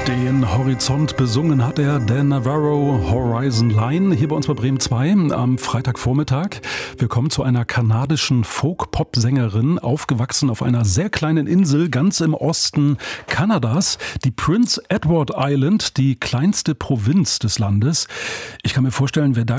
Den Horizont besungen hat er der Navarro Horizon Line hier bei uns bei Bremen 2 am Freitagvormittag. Wir kommen zu einer kanadischen Folk-Pop-Sängerin, aufgewachsen auf einer sehr kleinen Insel ganz im Osten Kanadas, die Prince Edward Island, die kleinste Provinz des Landes. Ich kann mir vorstellen, wer da